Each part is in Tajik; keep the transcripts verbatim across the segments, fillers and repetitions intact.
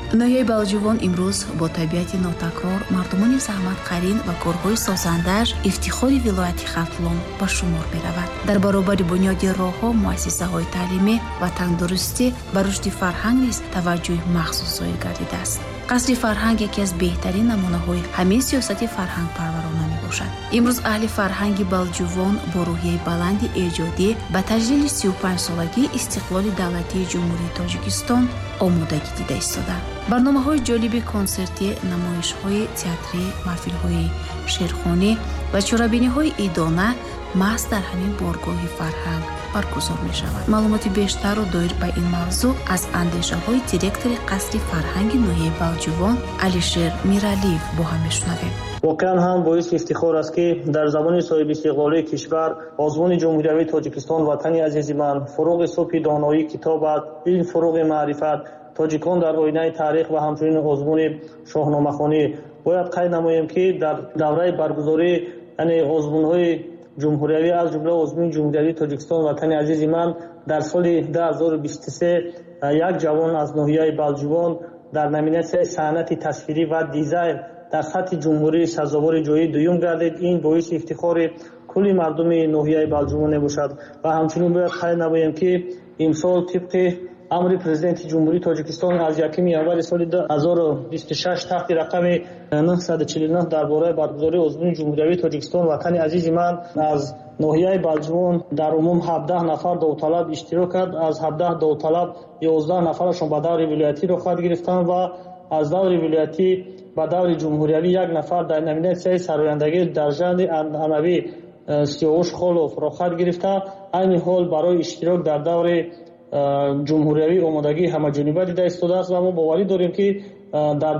ноҳияи балҷувон имрӯз бо табиати нотакрор, мардумони заҳматқарин ва корҳои созандааш ифтихори вилояти халталон ба шумор меравад. дар баробари бунёди роҳҳо, муассисаҳои таълимӣ ва тандурустӣ ба рушди фарҳанг низ таваҷҷӯҳи махсус зоҳир гардидааст. қасри фарҳанг яке аз беҳтарин намунаҳои ҳамин сиёсати фарҳангпарварона мебошад. имрӯз аҳли фарҳанги балҷувон бо рӯҳияи баланди эҷодӣ ба таҷлили сию панҷсолагии истиқлоли давлатии ҷумҳурии Тоҷикистон омодагӣ дида истоданд. барномаҳои ҷолиби консертӣ, намоишҳои театрӣ, маҳфилҳои шеърхонӣ ва чорабиниҳои идона маҳз дар ҳамин боргоҳи фарҳанг баргузор мешавад. маълумоти бештарро доир ба ин мавзӯъ аз андешаҳои директори қасри фарҳанги ноҳияи балҷувон Алишер Миралиев бо ҳам мешунавем. воқеан ҳам боиси ифтихор аст, ки дар замони соҳиби истиқлолии кишвар озмуни ҷумҳуриявии Тоҷикистон, ватани азизи ман, фуруғи субҳи доноӣ китобат, ин фуруғи маърифат, тоҷикон дар оинаи таърих ва ҳамчунин озмуни шоҳномахонӣ. бояд қайд намоем, ки дар давраи баргузории яъне озмунҳои ҷумҳуриявӣ аз ҷумла озмуни ҷумҳуриявии Тоҷикистон, ватани азизи ман, дар соли ду ҳазору бисту се як ҷавон аз ноҳияи балҷувон дар номинатсияи санъати тасвирӣ ва дизайн дар сатҳи ҷумҳурӣ сазовори ҷои дуюм гардид. ин боиси ифтихори кулли мардуми ноҳияи балҷувон мебошад. ва ҳамчунин бояд қайд намоем, ки имсол тибқи амри президенти ҷумҳурии Тоҷикистон аз якуми январи соли ду ҳазору бисту шаш таҳти рақами нӯҳсаду чилу нӯҳ дар бораи баргузории озмуни ҷумҳуриявии Тоҷикистон, ватани азизи ман, аз ноҳияи балҷувон дар умум ҳабдаҳ нафар довталаб иштирок кард. аз ҳабдаҳ довталаб ёздаҳ нафарашон ба даври вилоятӣ рохат гирифтанд ва аз даври вилоятӣ ба даври ҷумҳуриявӣ як нафар дар номинатсияи сарояндагии дар жанри анъанавӣ Сиёвуш Холов рохат гирифта, айни ҳол барои иштирок дар даври ҷумҳуриявӣ омодагии ҳамаҷониба дида истодааст. ва мо боварӣ дорем, ки дар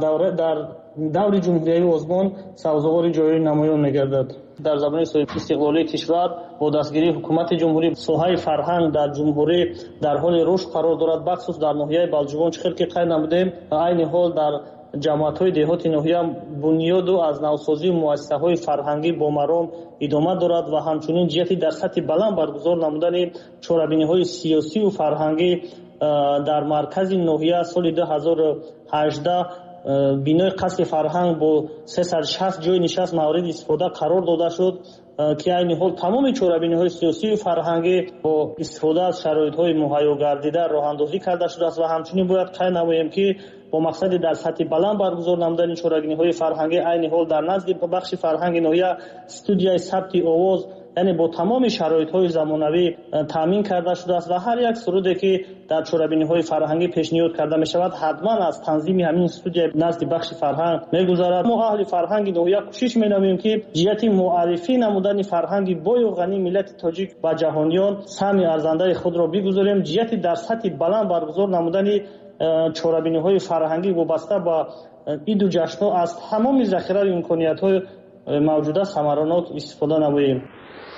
даври ҷумҳуриявӣ озмон савзовори ҷои намоён мегардад. дар замони соҳиби истиқлолии кишвар бо дастгирии ҳукумати ҷумҳурӣ соҳаи фарҳанг дар ҷумҳурӣ дар ҳоли рушд қарор дорад. бахусус дар ноҳияи балҷувон чӣ хел ки қайд намудем, айни ҳол дар ҷамъиятҳои деҳоти ноҳия бунёду аз навсозии муассисаҳои фарҳангӣ бомаром идома дорад ва ҳамчунин ҷиҳати дар сатҳи баланд баргузор намудани чорабиниҳои сиёсию фарҳангӣ дар маркази ноҳия соли ду ҳазору ҳаждаҳ бинои қасри фарҳанг бо сесад и шаст ҷои нишаст мавриди истифода қарор дода шуд, ки айни ҳол тамоми чорабиниҳои сиёсию фарҳангӣ бо истифода аз шароитҳои муҳайё гардида роҳандозӣ карда шудааст. ва ҳамчунин бояд қайд намоем, ки бо мақсади дар сатҳи баланд баргузор намудани чорабиниҳои фарҳангӣ, айни ҳол дар назди бахши фарҳанги ноҳия студияи сабти овоз, яъне бо тамоми шароитҳои замонавӣ таъмин карда шудааст ва ҳар як суруде, ки дар чорабиниҳои фарҳангӣ пешниҳод карда мешавад, ҳатман аз танзими ҳамин студия назди бахши фарҳанг мегузарад. мо аҳли фарҳанги ноҳия кӯшиш менамоем, ки ҷиҳати муаррифӣ намудани фарҳанги бою ғанӣ миллати тоҷик ба ҷаҳониён сами арзандаи худро бигузорем. ҷиҳати дар сатҳи баланд баргузор намудани чорабиниҳои фарҳангӣ вобаста ба иду ҷашнҳо аз тамоми захирави имкониятҳои мавҷуда самаранок истифода намоем.